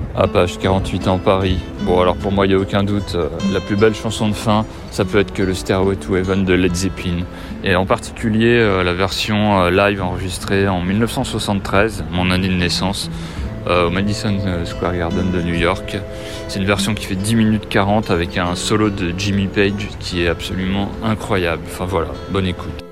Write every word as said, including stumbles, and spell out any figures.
À page quarante-huit ans Paris. Bon, alors pour moi, il n'y a aucun doute, euh, la plus belle chanson de fin, ça peut être que le Stairway to Heaven de Led Zeppelin. Et en particulier, euh, la version euh, live enregistrée en dix-neuf cent soixante-treize, mon année de naissance, euh, au Madison Square Garden de New York. C'est une version qui fait dix minutes quarante avec un solo de Jimmy Page qui est absolument incroyable. Enfin voilà, bonne écoute.